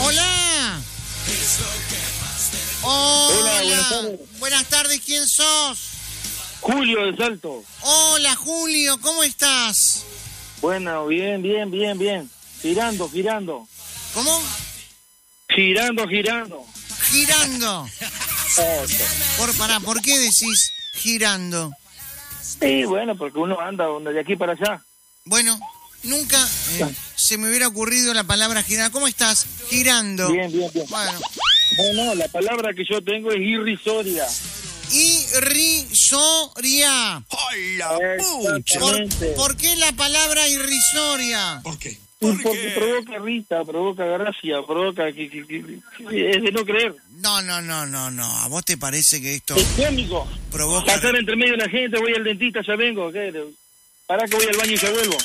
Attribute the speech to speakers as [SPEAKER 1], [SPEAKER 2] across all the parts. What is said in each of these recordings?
[SPEAKER 1] Hola. Hola. Buenas tardes, ¿quién sos?
[SPEAKER 2] Julio de Salto.
[SPEAKER 1] Hola, Julio, ¿cómo estás?
[SPEAKER 2] Bueno, bien. Girando.
[SPEAKER 1] ¿Cómo?
[SPEAKER 2] Girando.
[SPEAKER 1] Girando. ¿Por qué decís girando?
[SPEAKER 2] Sí, bueno, porque uno anda de aquí para allá.
[SPEAKER 1] Bueno, nunca se me hubiera ocurrido la palabra girar. ¿Cómo estás? Girando.
[SPEAKER 2] Bien.
[SPEAKER 1] Bueno.
[SPEAKER 2] No, la palabra que yo tengo es irrisoria.
[SPEAKER 1] Irrisoria.
[SPEAKER 3] ¡Ay, la pucha!
[SPEAKER 1] ¿Por qué la palabra irrisoria?
[SPEAKER 3] ¿Por qué?
[SPEAKER 2] Porque provoca risa, provoca gracia, provoca que es de no creer.
[SPEAKER 1] No. ¿A vos te parece que esto
[SPEAKER 2] Es cómico.
[SPEAKER 1] provoca?
[SPEAKER 2] Pasar entre medio de la gente, voy al dentista, ya vengo. ¿Qué? Pará que voy al baño y ya vuelvo.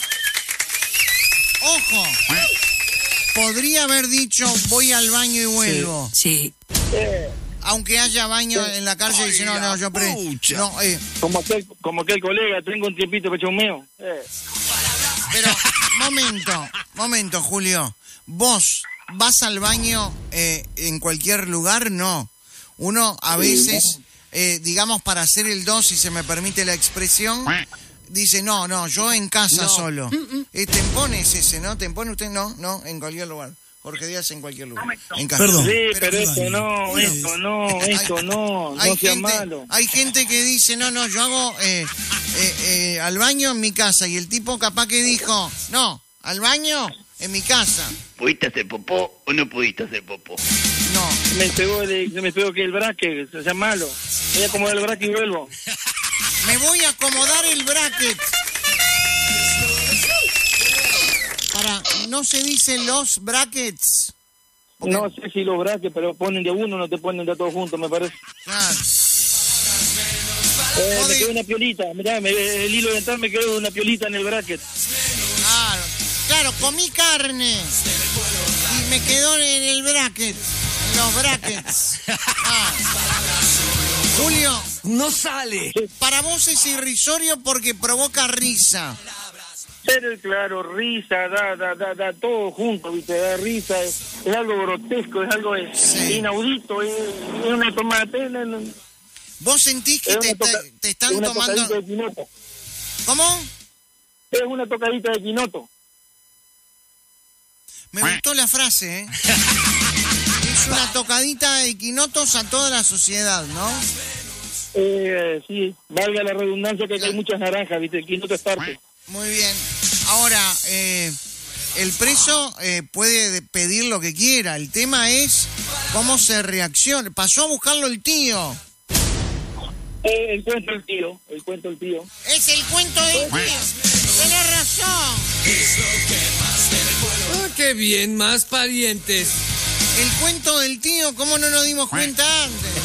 [SPEAKER 1] ¡Ojo! Podría haber dicho voy al baño y vuelvo.
[SPEAKER 4] Sí.
[SPEAKER 1] Aunque haya baño en la cárcel, dice no, yo no,
[SPEAKER 2] Como aquel colega, tengo un tiempito para echar un meo.
[SPEAKER 1] Pero, momento, Julio. ¿Vos vas al baño en cualquier lugar? No. Uno a veces, digamos, para hacer el 2, si se me permite la expresión, dice, no, yo en casa solo. Tempone es ese, ¿no? ¿Tempone usted? No, en cualquier lugar. Jorge Díaz en cualquier lugar. En casa.
[SPEAKER 3] Perdón.
[SPEAKER 2] Sí, pero esto no sea malo.
[SPEAKER 1] Hay gente que dice, no, yo hago al baño en mi casa. Y el tipo capaz que dijo, no, al baño en mi casa.
[SPEAKER 5] ¿Pudiste hacer popó o no pudiste hacer popó?
[SPEAKER 1] No.
[SPEAKER 2] Se me pegó que el bracket, sea malo. Voy a acomodar el bracket y vuelvo.
[SPEAKER 1] Me voy a acomodar el bracket. ¿No se dicen los brackets? Okay.
[SPEAKER 2] No sé si los brackets, pero ponen de uno, no te ponen de todos juntos, me parece.
[SPEAKER 1] Claro.
[SPEAKER 2] Me quedó una piolita, mirá, el hilo dental me quedó una piolita en el bracket.
[SPEAKER 1] Claro, comí carne y me quedó en el bracket, en los brackets. Julio.
[SPEAKER 4] No sale.
[SPEAKER 2] Para
[SPEAKER 1] vos es irrisorio porque provoca risa.
[SPEAKER 2] Pero claro, risa, da todo junto, ¿viste? Da risa, es algo grotesco, es algo inaudito, es una tomate.
[SPEAKER 1] ¿Vos sentís que te están tomando?
[SPEAKER 2] De quinoto.
[SPEAKER 1] ¿Cómo?
[SPEAKER 2] Es una tocadita de quinoto.
[SPEAKER 1] Me gustó la frase, ¿eh? Es una tocadita de quinotos a toda la sociedad, ¿no?
[SPEAKER 2] Sí, valga la redundancia que hay muchas naranjas, ¿viste? El quinoto es parte.
[SPEAKER 1] Muy bien. Ahora, el preso puede pedir lo que quiera. El tema es cómo se reacciona. Pasó a buscarlo el tío.
[SPEAKER 2] El cuento del tío.
[SPEAKER 1] Es el cuento del tío. Tenés razón.
[SPEAKER 4] ¡Qué bien! Más parientes.
[SPEAKER 1] El cuento del tío, ¿cómo no nos dimos cuenta antes?